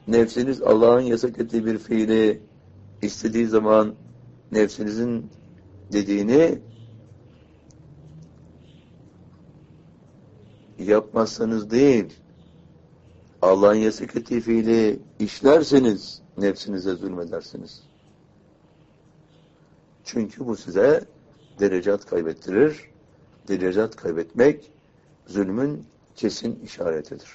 nefsiniz Allah'ın yasak ettiği bir fiili istediği zaman nefsinizin dediğini yapmazsanız değil, Allah'ın yasak ettiği fiili işlerseniz nefsinize zulmedersiniz. Çünkü bu size derecat kaybettirir. Derecat kaybetmek zulmün kesin işaretidir.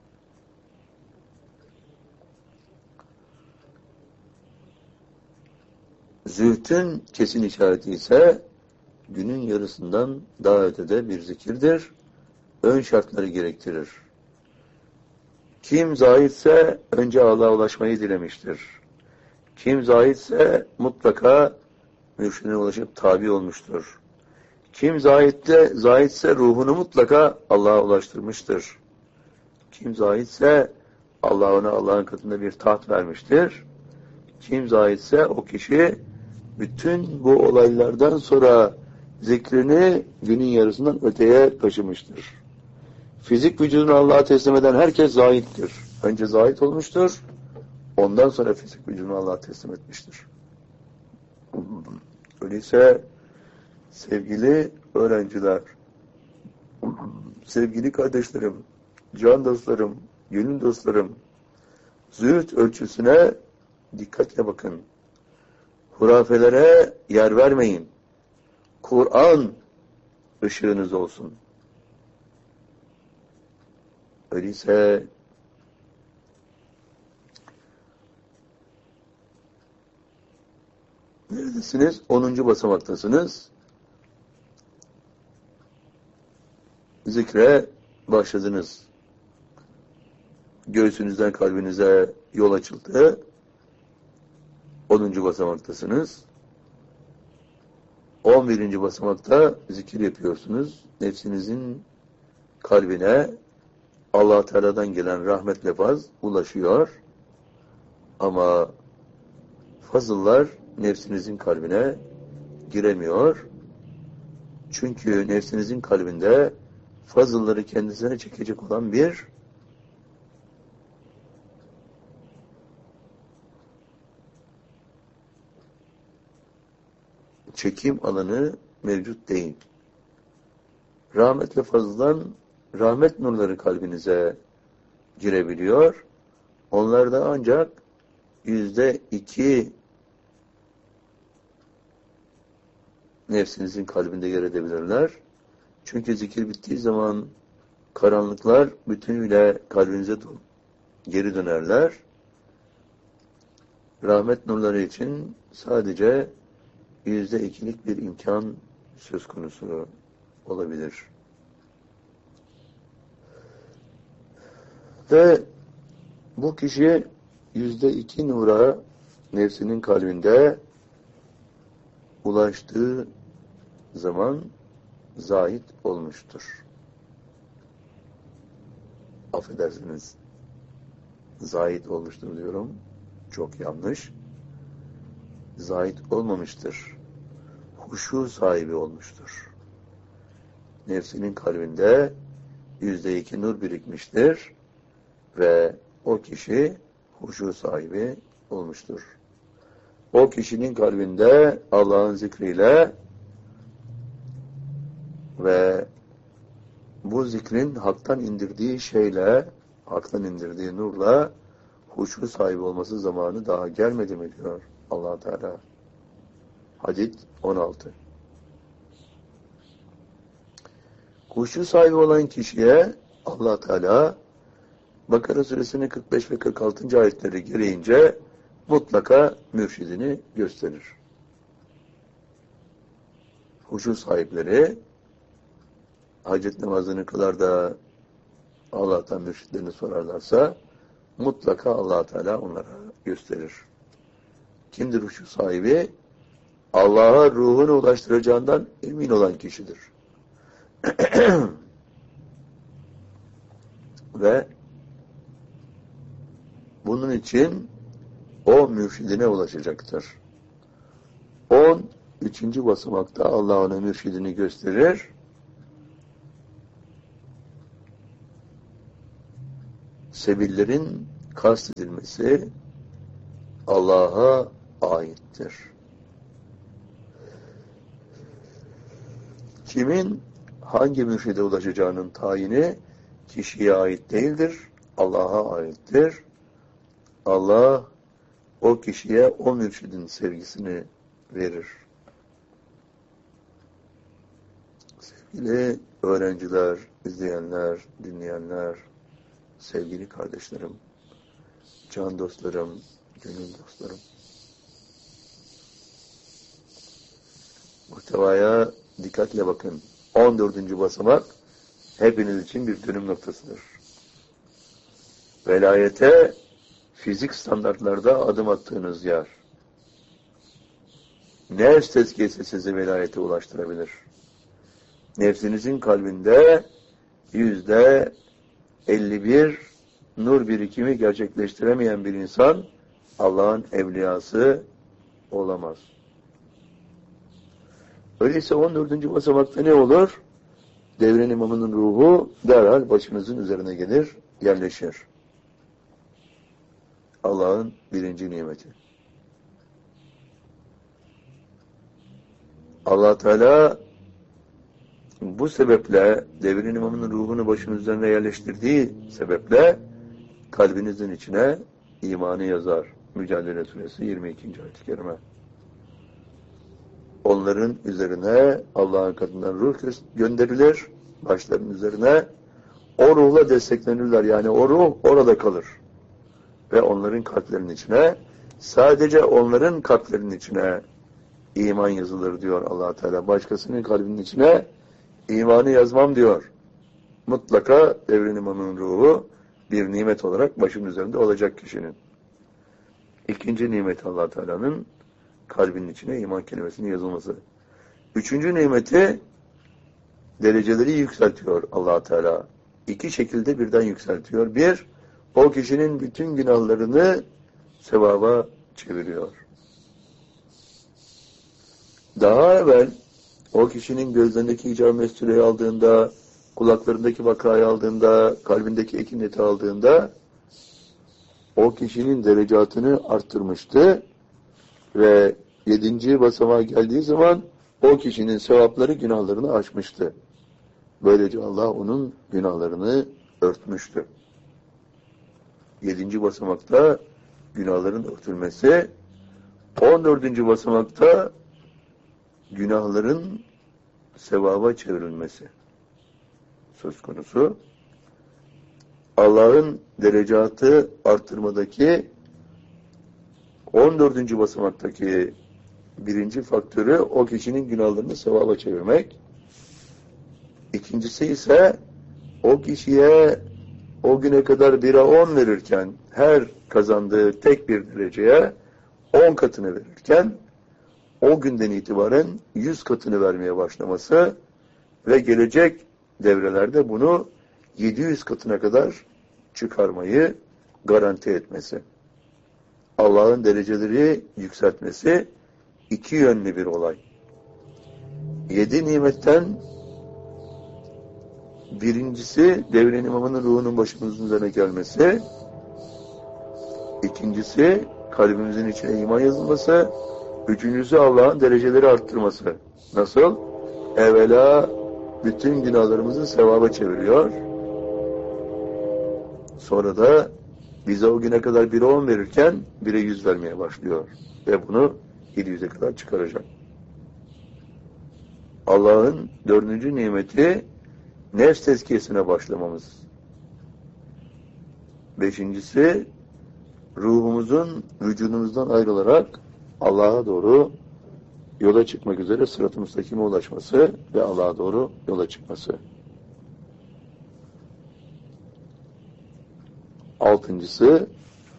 Zühdün kesin işareti ise günün yarısından daha ötede bir zikirdir. Ön şartları gerektirir. Kim zahitse önce Allah'a ulaşmayı dilemiştir. Kim zahitse mutlaka mürşidine ulaşıp tabi olmuştur. Kim zahitse ruhunu mutlaka Allah'a ulaştırmıştır. Kim zahitse Allah ona Allah'ın katında bir taht vermiştir. Kim zahitse o kişi bütün bu olaylardan sonra zikrini günün yarısından öteye taşımıştır. Fizik vücudunu Allah'a teslim eden herkes zahittir. Önce zahit olmuştur. Ondan sonra fizik vücudunu Allah'a teslim etmiştir. Öyleyse sevgili öğrenciler, sevgili kardeşlerim, can dostlarım, gönül dostlarım, zühd ölçüsüne dikkatle bakın. Hurafelere yer vermeyin. Kur'an ışığınız olsun. Öyleyse neredesiniz? 10. basamaktasınız. Zikre başladınız. Göğsünüzden kalbinize yol açıldı. 10. basamaktasınız. 11. basamakta zikir yapıyorsunuz. Nefsinizin kalbine Allah Teala'dan gelen rahmet lefaz ulaşıyor. Ama fazıllar nefsinizin kalbine giremiyor. Çünkü nefsinizin kalbinde fazılları kendisine çekecek olan bir çekim alanı mevcut değil. Rahmetle fazladan rahmet nurları kalbinize girebiliyor. Onlar da ancak %2 nefsinizin kalbinde yer edebilirler. Çünkü zikir bittiği zaman karanlıklar bütünüyle kalbinize geri dönerler. Rahmet nurları için sadece %2'lik bir imkan söz konusu olabilir. Ve bu kişi %2 nura nefsinin kalbinde ulaştığı zaman zahid olmuştur. Affedersiniz. Zahid olmuştur diyorum. Çok yanlış. Zahid olmamıştır. Huşu sahibi olmuştur. Nefsinin kalbinde %2 nur birikmiştir ve o kişi huşu sahibi olmuştur. O kişinin kalbinde Allah'ın zikriyle ve bu zikrin haktan indirdiği şeyle, haktan indirdiği nurla huşu sahibi olması zamanı daha gelmedi mi diyor Allah Teala. Hadid 16. Huşu sahibi olan kişiye Allah Teala Bakara suresinin 45 ve 46. ayetleri gereğince mutlaka mürşidini gösterir. Huşu sahipleri hacet namazını kılar da Allah'tan mürşidlerini sorarlarsa mutlaka Allah Teala onlara gösterir. Kimdir huşu sahibi? Allah'a ruhunu ulaştıracağından emin olan kişidir. Ve bunun için o mürşidine ulaşacaktır. 13. basamakta Allah ona mürşidini gösterir. Sebillerin kastedilmesi Allah'a aittir. Kimin hangi mürşide ulaşacağının tayini kişiye ait değildir, Allah'a aittir. Allah o kişiye o mürşidin sevgisini verir. Sevgili öğrenciler, izleyenler, dinleyenler, sevgili kardeşlerim, can dostlarım, gönül dostlarım. Muhtevaya dikkatle bakın. 14. basamak hepiniz için bir dönüm noktasıdır. Velayete fizik standartlarda adım attığınız yer. Nefs tezkiyesi sizi velayete ulaştırabilir. Nefsinizin kalbinde %51 nur birikimi gerçekleştiremeyen bir insan Allah'ın evliyası olamaz. Öyleyse 14. basamakta ne olur? Devren imamının ruhu derhal başınızın üzerine gelir, yerleşir. Allah'ın birinci nimeti. Allah Teala bu sebeple devrin imamının ruhunu başının üzerine yerleştirdiği sebeple kalbinizin içine imanı yazar. Mücadele Suresi 22. ayet-i kerime. Onların üzerine Allah'ın katından ruh gönderilir. Başlarının üzerine o ruhla desteklenirler. Yani o ruh orada kalır. Ve onların kalplerinin içine, sadece onların kalplerinin içine iman yazılır diyor Allah Teala. Başkasının kalbinin içine imanı yazmam diyor. Mutlaka devrin imamının ruhu bir nimet olarak başının üzerinde olacak kişinin. İkinci nimet Allah Teala'nın kalbinin içine iman kelimesinin yazılması. Üçüncü nimeti dereceleri yükseltiyor Allah Teala. İki şekilde birden yükseltiyor. Bir, o kişinin bütün günahlarını sevaba çeviriyor. Daha evvel o kişinin gözlerindeki icab mesuleyi aldığında, kulaklarındaki vakayı aldığında, kalbindeki ekineti aldığında o kişinin derecatını arttırmıştı ve 7. basamağa geldiği zaman o kişinin sevapları günahlarını aşmıştı. Böylece Allah onun günahlarını örtmüştü. 7. basamakta günahların örtülmesi, 14. basamakta günahların sevaba çevrilmesi söz konusu. Allah'ın derecatı arttırmadaki 14. basamaktaki birinci faktörü o kişinin günahlarını sevaba çevirmek. İkincisi ise o kişiye o güne kadar 1'e 10 verirken her kazandığı tek bir dereceye 10 katını verirken o günden itibaren 100 katını vermeye başlaması ve gelecek devrelerde bunu 700 katına kadar çıkarmayı garanti etmesi. Allah'ın dereceleri yükseltmesi iki yönlü bir olay. 7 nimetten birincisi devrin imamının ruhunun başımızın üzerine gelmesi, ikincisi kalbimizin içine iman yazılması, üçüncüsü Allah'ın dereceleri arttırması. Nasıl? Evvela bütün günahlarımızı sevaba çeviriyor. Sonra da bize o güne kadar 1'e 10 verirken 1'e 100 vermeye başlıyor. Ve bunu 700'e kadar çıkaracak. Allah'ın 4. nimeti nefs tezkiyesine başlamamız. 5.'si ruhumuzun vücudumuzdan ayrılarak Allah'a doğru yola çıkmak üzere sırat-ı müstakime ulaşması ve Allah'a doğru yola çıkması. 6.'sı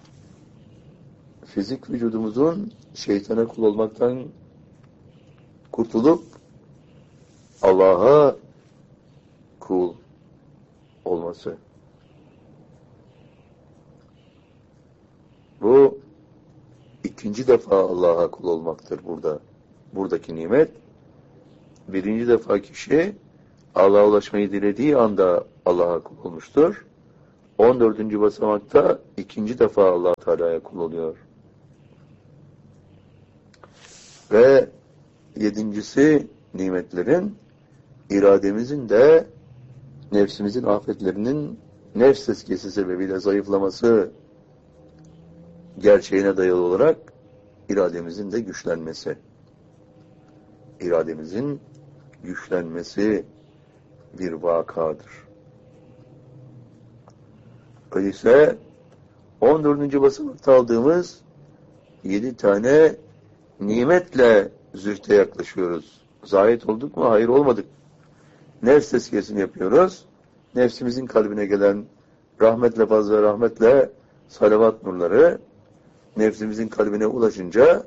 fizik vücudumuzun şeytana kul olmaktan kurtulup Allah'a kul olması. Bu ikinci defa Allah'a kul olmaktır burada. Buradaki nimet. Birinci defa kişi Allah'a ulaşmayı dilediği anda Allah'a kul olmuştur. 14. basamakta ikinci defa Allah Teala'ya kul oluyor. Ve yedincisi nimetlerin, irademizin de nefsimizin afetlerinin nefs tezkiyesi sebebiyle zayıflaması gerçeğine dayalı olarak irademizin de güçlenmesi. İrademizin güçlenmesi bir vakadır. Öyleyse 14. basamakta aldığımız 7 tane nimetle zühte yaklaşıyoruz. Zahit olduk mu? Hayır, olmadık. Nefs tezkiyesini yapıyoruz. Nefsimizin kalbine gelen rahmetle, fazla rahmetle salavat nurları nefsimizin kalbine ulaşınca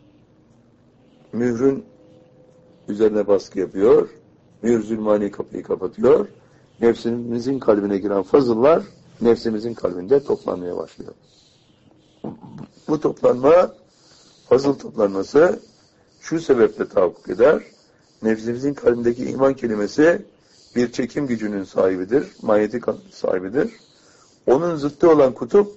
mührün üzerine baskı yapıyor. Mühr zulmani kapıyı kapatıyor. Nefsimizin kalbine giren fazıllar nefsimizin kalbinde toplanmaya başlıyor. Bu toplanma, fazıl toplanması şu sebeple tahakkuk eder. Nefsimizin kalbindeki iman kelimesi bir çekim gücünün sahibidir, manyetik sahibidir. Onun zıttı olan kutup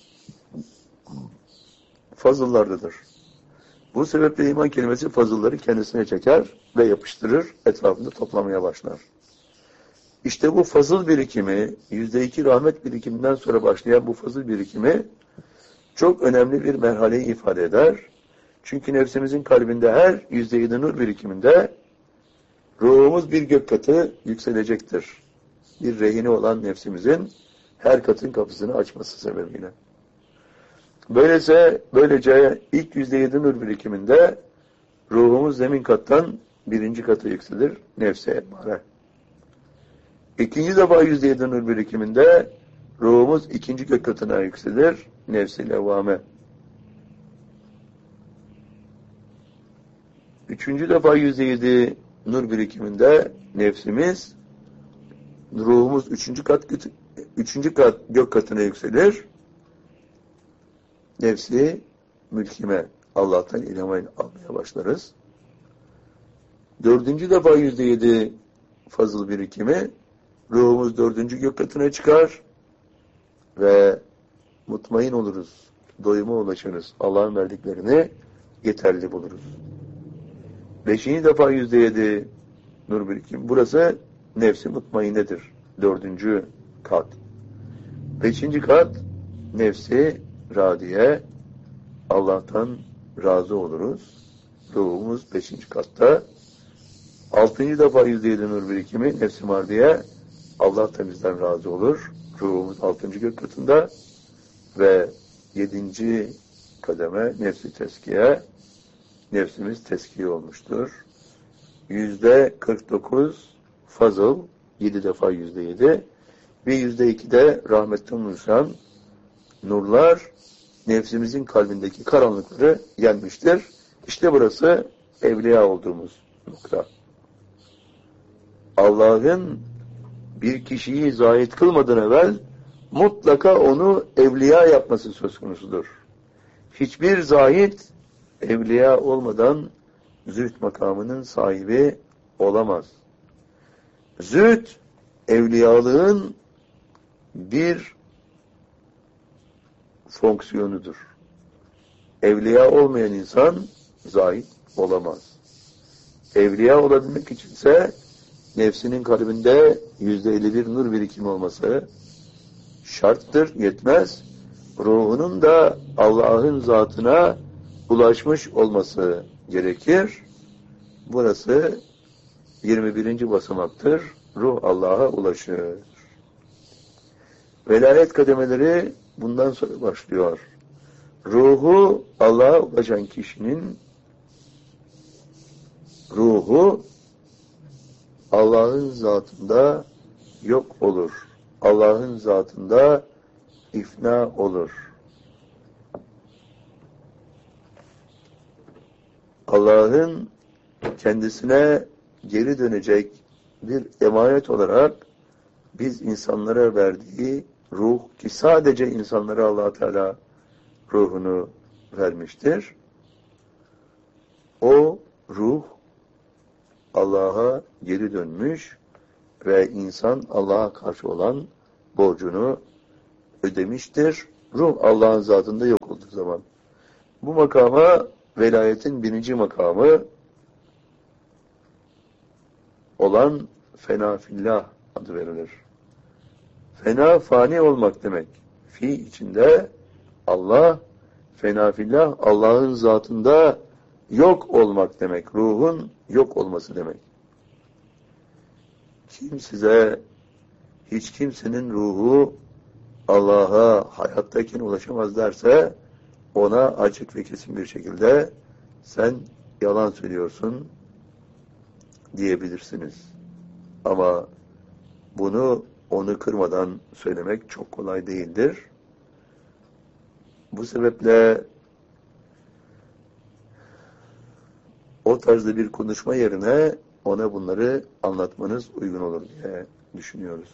fazıllardadır. Bu sebeple iman kelimesi fazılları kendisine çeker ve yapıştırır, etrafında toplamaya başlar. İşte bu fazıl birikimi, %2 rahmet birikiminden sonra başlayan bu fazıl birikimi çok önemli bir merhaleyi ifade eder. Çünkü nefsimizin kalbinde her %7 nur birikiminde ruhumuz bir gök katı yükselecektir. Bir rehini olan nefsimizin her katın kapısını açması sebebiyle. Böylece ilk %7 nur birikiminde ruhumuz zemin kattan birinci kata yükselir, nefse emmare. İkinci defa %7 nur birikiminde ruhumuz ikinci gök katına yükselir, nefs-i levvame. Üçüncü defa %7 nur birikiminde nefsimiz, ruhumuz üçüncü kat gök katına yükselir, nefsi mülkime, Allah'tan ilham almaya başlarız. Dördüncü defa %7 fazıl birikimi, ruhumuz dördüncü gök katına çıkar ve mutmain oluruz, doyuma ulaşırız. Allah'ın verdiklerini yeterli buluruz. Beşinci defa %7 nur birikimi, burası nefsi mutmainedir. Dördüncü kat. Beşinci kat nefsi radiye, Allah'tan razı oluruz. Ruhumuz 5. katta. 6. defa %7 nur birikimi nefs-i mardiye, Allah da bizden razı olur. Ruhumuz 6. gök katında ve 7. kademe nefs-i teskiye, nefsimiz teskiye olmuştur. %49 fazıl, 7 defa %7 ve %2 de rahmetten oluşan nurlar nefsimizin kalbindeki karanlıkları yenmiştir. İşte burası evliya olduğumuz nokta. Allah'ın bir kişiyi zahit kılmadan evvel mutlaka onu evliya yapması söz konusudur. Hiçbir zahit evliya olmadan zühd makamının sahibi olamaz. Zühd evliyalığın bir fonksiyonudur. Evliya olmayan insan zahid olamaz. Evliya olabilmek içinse nefsinin kalbinde %51 nur birikimi olması şarttır, yetmez. Ruhunun da Allah'ın zatına ulaşmış olması gerekir. Burası 21. basamaktır. Ruh Allah'a ulaşır. Velayet kademeleri bundan sonra başlıyor. Ruhu Allah'a ulaşan kişinin ruhu Allah'ın zatında yok olur. Allah'ın zatında ifna olur. Allah'ın kendisine geri dönecek bir emanet olarak biz insanlara verdiği ruh, ki sadece insanlara Allah Teala ruhunu vermiştir. O ruh Allah'a geri dönmüş ve insan Allah'a karşı olan borcunu ödemiştir. Ruh Allah'ın zatında yok olduğu zaman. Bu makama velayetin birinci makamı olan fena fillah adı verilir. Fena fani olmak demek. Fi içinde Allah, fena fillah Allah'ın zatında yok olmak demek. Ruhun yok olması demek. Kim size hiç kimsenin ruhu Allah'a hayattayken ulaşamaz derse ona açık ve kesin bir şekilde sen yalan söylüyorsun diyebilirsiniz. Ama bunu onu kırmadan söylemek çok kolay değildir. Bu sebeple o tarzda bir konuşma yerine ona bunları anlatmanız uygun olur diye düşünüyoruz.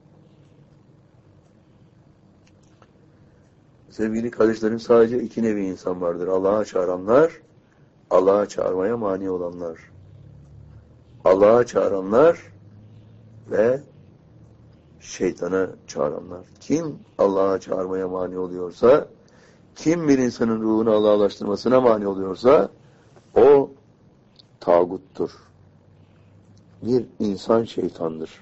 Sevgili kardeşlerim, sadece iki nevi insan vardır. Allah'a çağıranlar, Allah'a çağırmaya mani olanlar. Allah'a çağıranlar ve şeytana çağıranlar. Kim Allah'a çağırmaya mani oluyorsa, kim bir insanın ruhunu Allah'a ulaştırmasına mani oluyorsa, o tağuttur. Bir insan şeytandır.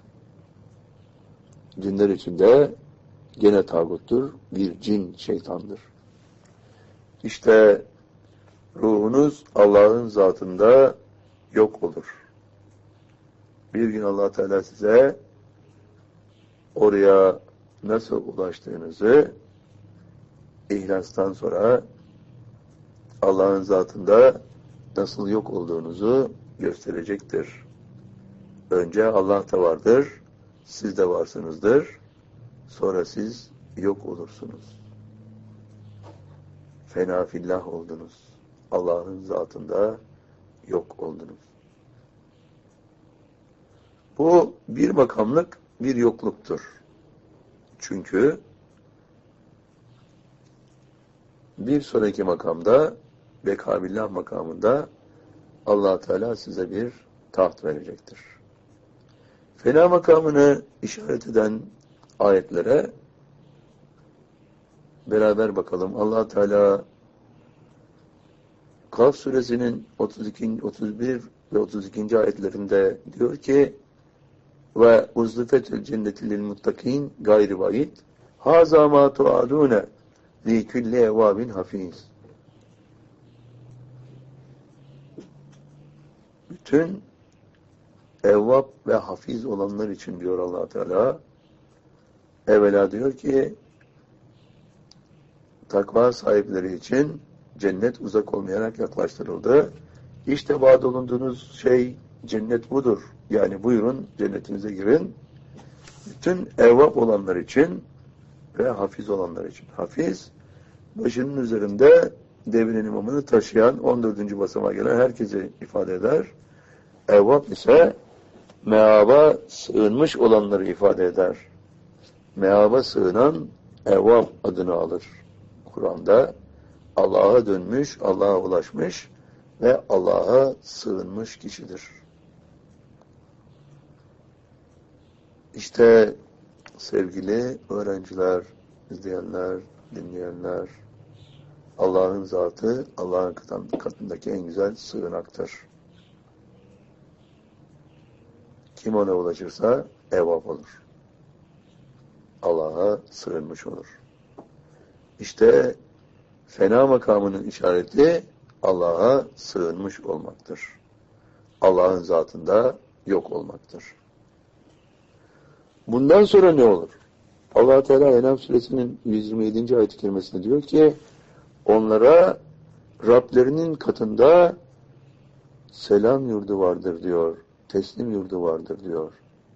Cinler içinde gene tağuttur, bir cin şeytandır. İşte ruhunuz Allah'ın zatında yok olur. Bir gün Allah Teala size oraya nasıl ulaştığınızı ihlastan sonra Allah'ın zatında nasıl yok olduğunuzu gösterecektir. Önce Allah da vardır, siz de varsınızdır. Sonra siz yok olursunuz. Fena fillah oldunuz. Allah'ın zatında yok oldunuz. Bu bir makamlık bir yokluktur. Çünkü bir sonraki makamda bekabillah makamında Allah Teala size bir taht verecektir. Fena makamını işaret eden ayetlere beraber bakalım. Allah Teala Kaf suresinin 32, 31 ve 32. ayetlerinde diyor ki ve uzlifetül cenneti lil muttakin gayri vaid haza ma tuadune li kulli evabin hafiz. Bütün evvab ve hafiz olanlar için diyor Allah Teala. Evvela diyor ki takva sahipleri için cennet uzak olmayarak yaklaştırıldı. İşte vaat olunduğunuz şey cennet budur. Yani buyurun cennetinize girin. Bütün evvab olanlar için ve hafiz olanlar için. Hafiz, başının üzerinde devrin imamını taşıyan 14. basamağa gelen herkese ifade eder. Evvab ise meaba sığınmış olanları ifade eder. Meaba sığınan evvab adını alır. Kur'an'da Allah'a dönmüş, Allah'a ulaşmış ve Allah'a sığınmış kişidir. İşte sevgili öğrenciler, izleyenler, dinleyenler, Allah'ın zatı, Allah'ın katındaki en güzel sığınaktır. Kim ona ulaşırsa evvab olur. Allah'a sığınmış olur. İşte fena makamının işareti Allah'a sığınmış olmaktır. Allah'ın zatında yok olmaktır. Bundan sonra ne olur? Allah Teala En'am suresinin 127. ayet-i kerimesinde diyor ki onlara Rablerinin katında selam yurdu vardır diyor. Teslim yurdu vardır diyor.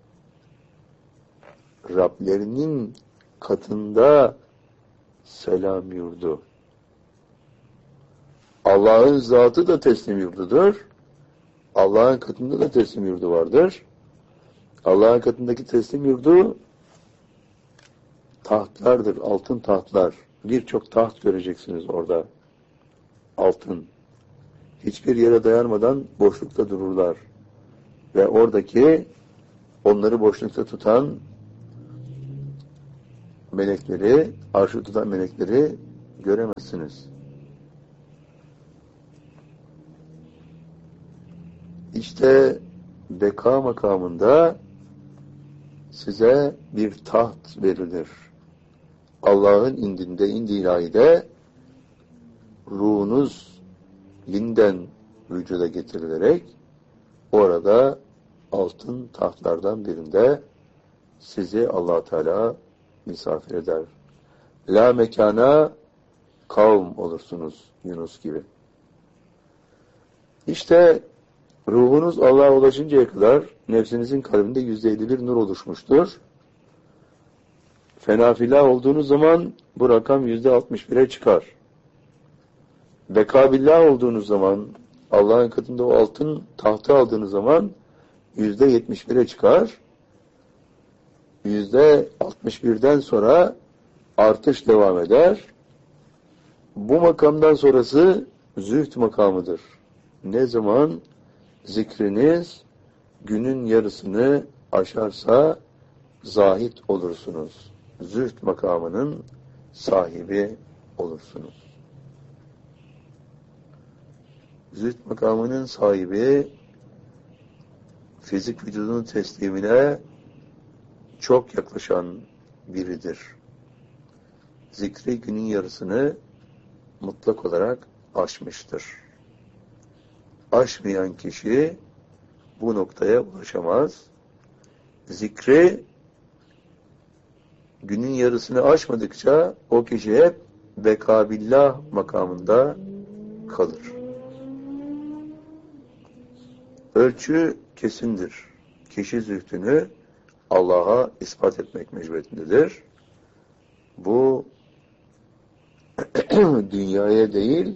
Rablerinin katında selam yurdu. Allah'ın zatı da teslim yurdudur. Allah'ın katında da teslim yurdu vardır. Allah'ın katındaki teslim yurdu tahtlardır, altın tahtlar. Birçok taht göreceksiniz orada. Altın. Hiçbir yere dayanmadan boşlukta dururlar. Ve oradaki onları boşlukta tutan melekleri, arşı tutan melekleri göremezsiniz. İşte beka makamında size bir taht verilir. Allah'ın indinde, indi ilahide ruhunuz yeniden vücuda getirilerek orada altın tahtlardan birinde sizi Allah Teala misafir eder. La mekana kavm olursunuz Yunus gibi. İşte ruhunuz Allah'a ulaşıncaya kadar nefsinizin kalbinde %51 nur oluşmuştur. Fenafillah olduğunuz zaman bu rakam %61'e çıkar. Bekabillah olduğunuz zaman, Allah'ın katında o altın tahtı aldığınız zaman %71'e çıkar. %61'den sonra artış devam eder. Bu makamdan sonrası zühd makamıdır. Ne zaman zikriniz günün yarısını aşarsa zahid olursunuz. Zühd makamının sahibi olursunuz. Zühd makamının sahibi fizik vücudunun teslimine çok yaklaşan biridir. Zikri günün yarısını mutlak olarak aşmıştır. Aşmayan kişi bu noktaya ulaşamaz. Zikri günün yarısını aşmadıkça o kişi hep bekabillah makamında kalır. Ölçü kesindir. Kişi zühdünü Allah'a ispat etmek mecburiyetindedir. Bu dünyaya değil,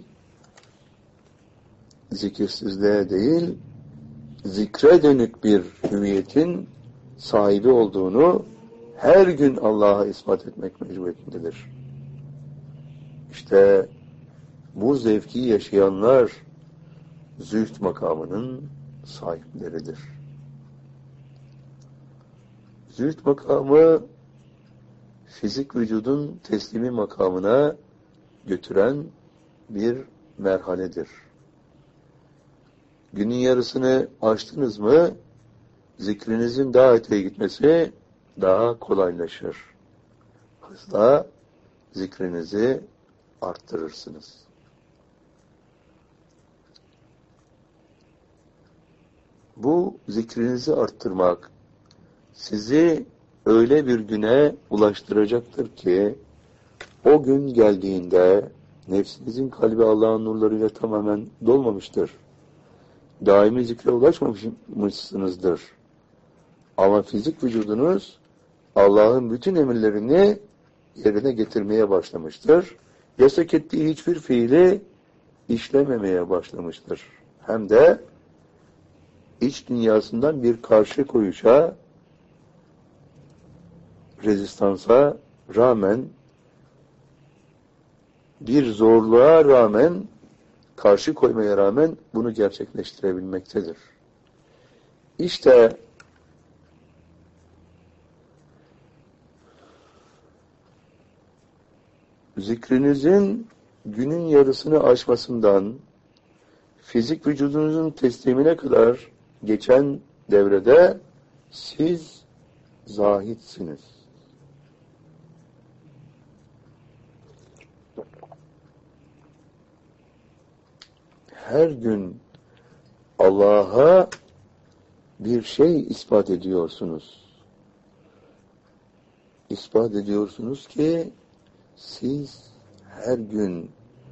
zikirsizliğe değil, zikre dönük bir hüviyetin sahibi olduğunu her gün Allah'a ispat etmek mecburiyetindedir. İşte bu zevki yaşayanlar zühd makamının sahipleridir. Zühd makamı fizik vücudun teslimi makamına götüren bir merhaledir. Günün yarısını aştınız mı zikrinizin daha öteye gitmesi daha kolaylaşır. Hızla zikrinizi arttırırsınız. Bu zikrinizi arttırmak sizi öyle bir güne ulaştıracaktır ki o gün geldiğinde nefsinizin kalbi Allah'ın nurlarıyla tamamen dolmamıştır. Daimi zikre ulaşmamışsınızdır. Ama fizik vücudunuz Allah'ın bütün emirlerini yerine getirmeye başlamıştır. Yasak ettiği hiçbir fiili işlememeye başlamıştır. Hem de iç dünyasından bir karşı koyuşa, rezistansa rağmen, bir zorluğa rağmen, karşı koymaya rağmen bunu gerçekleştirebilmektedir. İşte zikrinizin günün yarısını aşmasından fizik vücudunuzun teslimine kadar geçen devrede siz zahitsiniz. Her gün Allah'a bir şey ispat ediyorsunuz. İspat ediyorsunuz ki siz her gün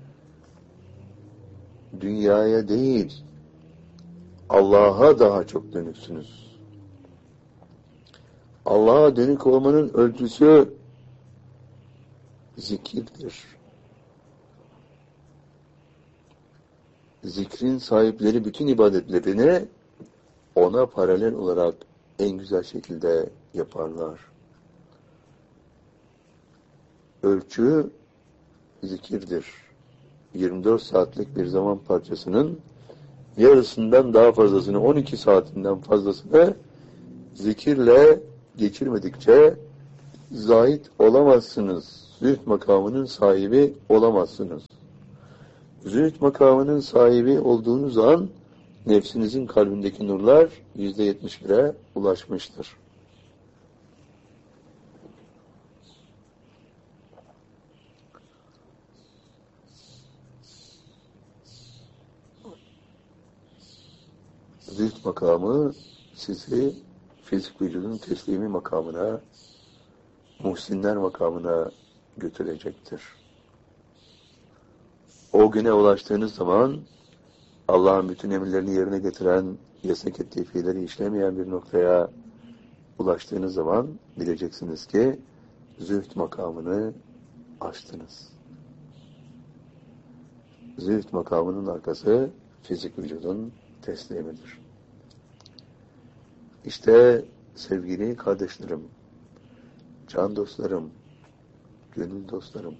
dünyaya değil Allah'a daha çok dönüksünüz. Allah'a dönük olmanın ölçüsü zikirdir. Zikrin sahipleri bütün ibadetlerini ona paralel olarak en güzel şekilde yaparlar. Ölçü zikirdir. 24 saatlik bir zaman parçasının yarısından daha fazlasını, 12 saatinden fazlasını zikirle geçirmedikçe zahid olamazsınız. Zühd makamının sahibi olamazsınız. Zühd makamının sahibi olduğunuz an nefsinizin kalbindeki nurlar %71'e ulaşmıştır. Zühd makamı sizi fizik vücudun teslimi makamına, muhsinler makamına götürecektir. O güne ulaştığınız zaman Allah'ın bütün emirlerini yerine getiren, yasak ettiği fiilleri işlemeyen bir noktaya ulaştığınız zaman bileceksiniz ki zühd makamını aştınız. Zühd makamının arkası fizik vücudun teslimidir. İşte sevgili kardeşlerim, can dostlarım, gönül dostlarım,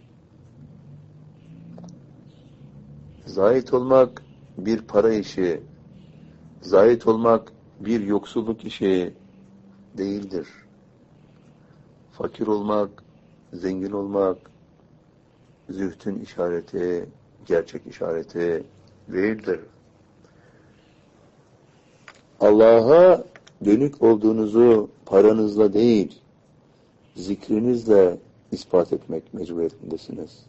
zahid olmak bir para işi, zahid olmak bir yoksulluk işi değildir. Fakir olmak, zengin olmak, zühdün işareti, gerçek işareti değildir. Allah'a dönük olduğunuzu paranızla değil, zikrinizle ispat etmek mecburiyetindesiniz.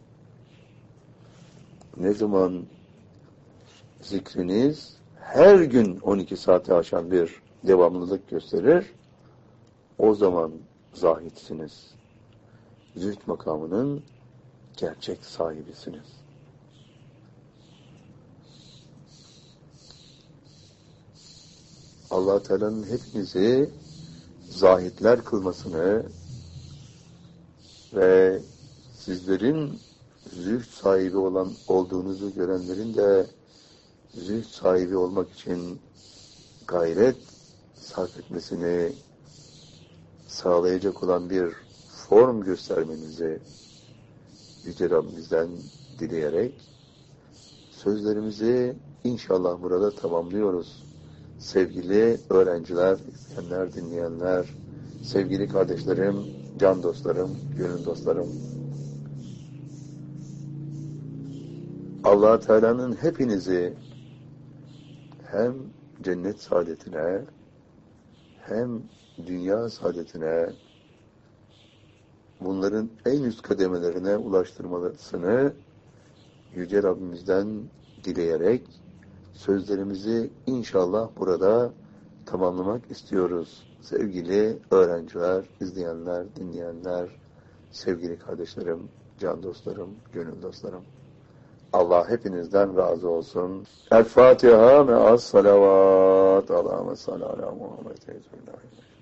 Ne zaman zikriniz her gün 12 saate aşan bir devamlılık gösterir, o zaman zahitsiniz. Zühd makamının gerçek sahibisiniz. Allah Teala'nın hepinizi zahitler kılmasını ve sizlerin zühd sahibi olduğunuzu görenlerin de zühd sahibi olmak için gayret sarf etmesini sağlayacak olan bir form göstermenizi Yüce Rabbimizden dileyerek sözlerimizi inşallah burada tamamlıyoruz. Sevgili öğrenciler, izleyenler, dinleyenler, sevgili kardeşlerim, can dostlarım, gönül dostlarım. Allah Teala'nın hepinizi hem cennet saadetine hem dünya saadetine, bunların en üst kademelerine ulaştırmasını Yüce Rabbimizden dileyerek sözlerimizi inşallah burada tamamlamak istiyoruz. Sevgili öğrenciler, izleyenler, dinleyenler, sevgili kardeşlerim, can dostlarım, gönül dostlarım. Allah hepinizden razı olsun. El Fatiha ve as salavat. Allahümme salli ala Muhammed.